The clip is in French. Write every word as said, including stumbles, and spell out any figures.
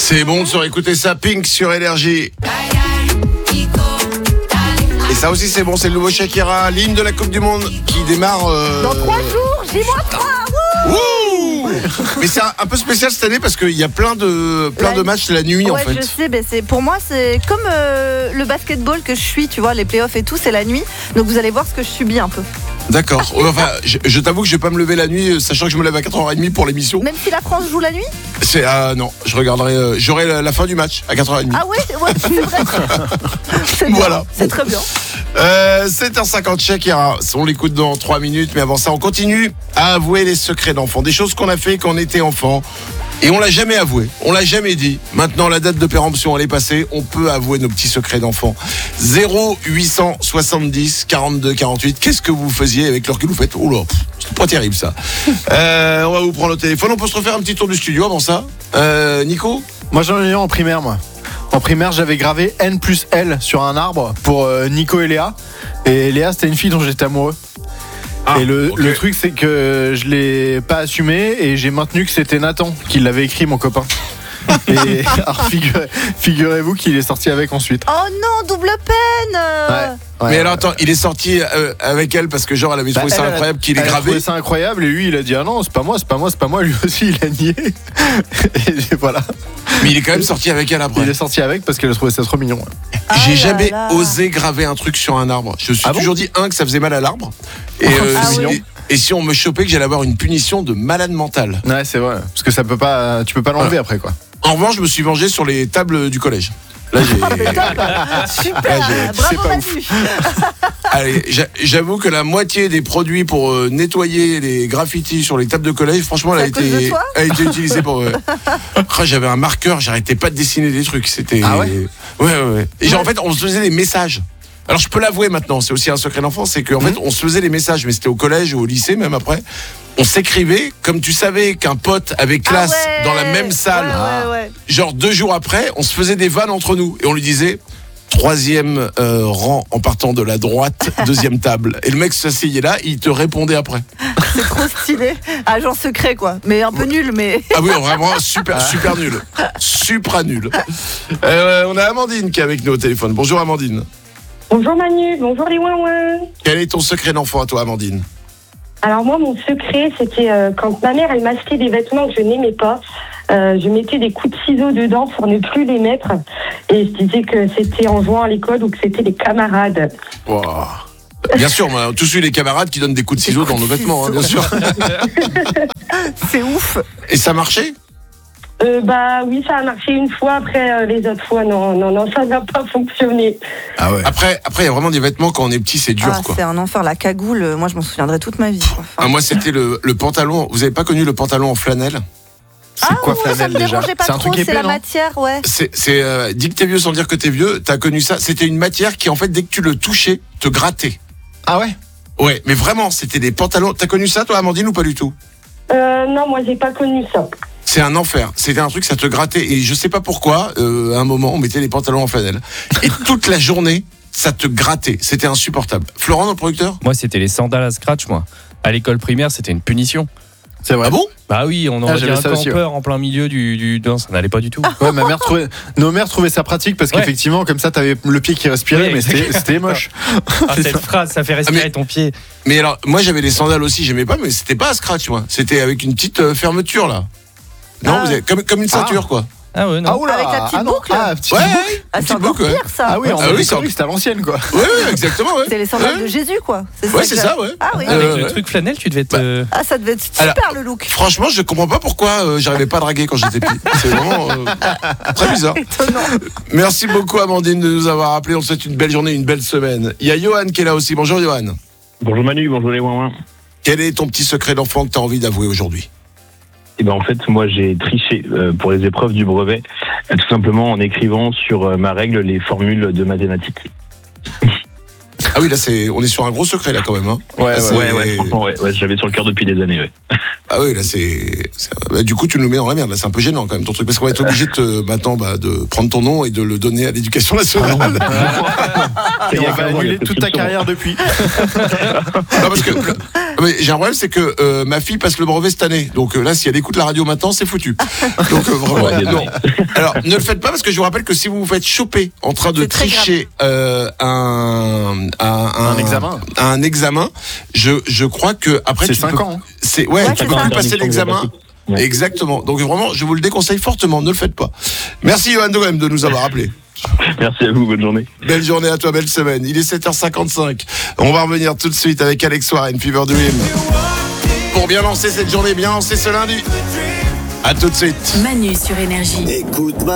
C'est bon de se réécouter ça, Pink sur Énergie. Et ça aussi c'est bon, c'est le nouveau Shakira, l'hymne de la Coupe du Monde qui démarre... Euh... Dans trois jours, j'ai moi trois. Wouh. Mais c'est un, un peu spécial cette année parce qu'il y a plein de, plein la... de matchs la nuit ouais, en fait. Je sais, mais c'est, pour moi c'est comme euh, le basketball que je suis, tu vois, les playoffs et tout, c'est la nuit. Donc vous allez voir ce que je subis un peu. D'accord. Enfin, je, je t'avoue que je vais pas me lever la nuit, sachant que je me lève à quatre heures trente pour l'émission. Même si la France joue la nuit. C'est ah euh, non, je regarderai, euh, j'aurai la, la fin du match à quatre heures trente. Ah ouais, ouais, c'est vrai. C'est voilà. C'est très bien. Euh, sept heures cinquante, Shakira. On l'écoute dans trois minutes, mais avant ça, on continue à avouer les secrets d'enfants, des choses qu'on a fait quand on était enfant. Et on l'a jamais avoué, on l'a jamais dit. Maintenant, la date de péremption, elle est passée. On peut avouer nos petits secrets d'enfants. zéro huit cent soixante-dix quarante-deux quarante-huit. Qu'est-ce que vous faisiez avec l'heure que vous faites? Oula, c'est pas terrible ça. euh, on va vous prendre au téléphone. On peut se refaire un petit tour du studio avant ça. Euh, Nico? Moi, j'en ai eu en primaire, moi. En primaire, j'avais gravé N plus L sur un arbre pour euh, Nico et Léa. Et Léa, c'était une fille dont j'étais amoureux. Ah, et le, okay. le truc, c'est que je l'ai pas assumé et j'ai maintenu que c'était Nathan qui l'avait écrit, mon copain. Et alors, figurez, figurez-vous qu'il est sorti avec ensuite. Oh non, double peine. Ouais. Ouais, mais alors attends, il est sorti euh, avec elle parce que genre elle avait trouvé bah, ça elle, incroyable qu'il est gravé. Elle a trouvé ça incroyable et lui il a dit ah non c'est pas moi, c'est pas moi, c'est pas moi. Lui aussi il a nié. Et voilà. Mais il est quand même sorti avec elle après. Il est sorti avec parce qu'elle a trouvé ça trop mignon. Ouais. Ah J'ai là jamais là. osé graver un truc sur un arbre. Je me suis ah toujours bon dit un que ça faisait mal à l'arbre et, euh, ah si, oui. et, et si on me chopait que j'allais avoir une punition de malade mental. Ouais c'est vrai parce que ça peut pas, tu peux pas l'enlever ouais. après quoi. En revanche je me suis vengé sur les tables du collège. Là j'ai super, là, j'ai... bravo Manu. Allez, j'avoue que la moitié des produits pour euh, nettoyer les graffitis sur les tables de collège, franchement, elle a été, a été utilisée pour. Euh... oh, j'avais un marqueur, j'arrêtais pas de dessiner des trucs. C'était. Ah ouais. Ouais, ouais, ouais. Et genre, en fait, on se faisait des messages. Alors, je peux l'avouer maintenant, c'est aussi un secret d'enfance, c'est qu'en mmh. fait, on se faisait des messages, mais c'était au collège ou au lycée, même après. On s'écrivait, comme tu savais qu'un pote avait classe ah ouais. dans la même salle. Ouais, ouais, ouais. Genre deux jours après, on se faisait des vannes entre nous et on lui disait. Troisième euh, rang en partant de la droite, deuxième table. Et le mec s'asseyait là, il te répondait après. C'est trop stylé. Agent secret quoi, mais un peu nul mais. Ah oui, vraiment super, super nul. Supra nul. Euh, on a Amandine qui est avec nous au téléphone. Bonjour Amandine. Bonjour Manu, bonjour les ouin-ouin. Quel est ton secret d'enfant à toi Amandine? Alors moi mon secret c'était euh, quand ma mère elle m'achetait des vêtements que je n'aimais pas. Euh, je mettais des coups de ciseaux dedans pour ne plus les mettre et je disais que c'était en jouant à l'école ou que c'était les camarades. Wow. Bien sûr, on a tous eu les camarades qui donnent des coups de ciseaux dans nos vêtements, hein, bien sûr. C'est ouf. Et ça marchait? euh, Bah oui, ça a marché une fois. Après euh, les autres fois, non, non, non, ça n'a pas fonctionné. Ah ouais. Après, après, il y a vraiment des vêtements quand on est petit, c'est dur ah, quoi. C'est un enfer, la cagoule. Moi, je m'en souviendrai toute ma vie. Quoi. Enfin, ah, moi, c'était le, le pantalon. Vous avez pas connu le pantalon en flanelle? C'est ah, quoi ouais, flanelle déjà? C'est un trop, truc épais, c'est la non matière, ouais. C'est, c'est euh, dis que t'es vieux sans dire que t'es vieux. T'as connu ça? C'était une matière qui en fait dès que tu le touchais te grattait. Ah ouais? Ouais, mais vraiment, c'était des pantalons. T'as connu ça toi, Amandine, ou pas du tout? Euh, non, moi j'ai pas connu ça. C'est un enfer. C'était un truc, ça te grattait et je sais pas pourquoi. Euh, à un moment, on mettait les pantalons en flanelle et toute la journée, ça te grattait. C'était insupportable. Florent, notre producteur? Moi, c'était les sandales à scratch. Moi, à l'école primaire, c'était une punition. C'est vrai. Ah bon? Bah oui, on aurait ah, dit un ça campeur aussi, ouais. en plein milieu du, du... Non, ça n'allait pas du tout. Ouais, ma mère trouvait... Nos mères trouvaient ça pratique parce ouais. qu'effectivement, comme ça, t'avais le pied qui respirait, oui, mais c'était, c'était moche. Ah, cette ça. phrase, ça fait respirer ah, mais... ton pied. Mais alors, moi j'avais les sandales aussi, j'aimais pas, mais c'était pas à scratch, moi. C'était avec une petite euh, fermeture là. Non, ah. vous avez... comme, comme une ceinture ah. quoi. Ah ouais, non. Ah, oula. Avec la petite ah, boucle. Ah, petite ouais, boucle. Ah, c'est encore pire ça. Ah oui, on ah, oui, c'est c'était à l'ancienne quoi. Ouais, ouais, exactement. Ouais. C'est les sandales ouais. de Jésus quoi. C'est ouais, ça c'est ça, ouais. Ah oui. Avec euh, le ouais. truc flanelle, tu devais être. Bah. Euh... Ah, ça devait être super alors, le look. Franchement, je comprends pas pourquoi euh, j'arrivais pas à draguer quand j'étais petit. C'est vraiment euh, très bizarre. Étonnant. Merci beaucoup Amandine de nous avoir appelé. On te souhaite une belle journée, une belle semaine. Il y a Johan qui est là aussi. Bonjour Johan. Bonjour Manu, bonjour les ouin-ouin. Quel est ton petit secret d'enfant que tu as envie d'avouer aujourd'hui? Eh ben en fait, moi j'ai triché euh, pour les épreuves du brevet, euh, tout simplement en écrivant sur euh, ma règle les formules de mathématiques. Ah oui, là c'est, on est sur un gros secret là quand même. Hein. Ouais, là, ouais, ouais, ouais, franchement, ouais, ouais, j'avais sur le cœur depuis des années. Ouais. Ah oui, là c'est, c'est... Bah, du coup tu nous mets dans la merde. Là, c'est un peu gênant quand même ton truc, parce qu'on va être obligé de te, maintenant bah, de prendre ton nom et de le donner à l'éducation nationale. Et on va annuler toute ta carrière depuis. Non, parce que Mais j'ai un problème, c'est que euh, ma fille passe le brevet cette année. Donc euh, là, si elle écoute la radio maintenant, c'est foutu. Donc euh, vraiment, Ouais, non. Alors, ne le faites pas parce que je vous rappelle que si vous vous faites choper en train de C'est très tricher euh, un, un, Un examen. un examen, je je crois que après C'est tu cinq peux- ans. hein. C'est ouais, Ouais, tu c'est peux ça. plus passer l'examen. Ouais. Exactement. Donc vraiment, je vous le déconseille fortement. Ne le faites pas. Merci Johan de même de nous avoir appelé. Merci à vous, bonne journée. Belle journée à toi, belle semaine. Il est sept heures cinquante-cinq. On va revenir tout de suite avec Alex Warren, Fever Dream. Pour bien lancer cette journée, bien lancer ce lundi. À tout de suite. Manu sur Énergie. Écoute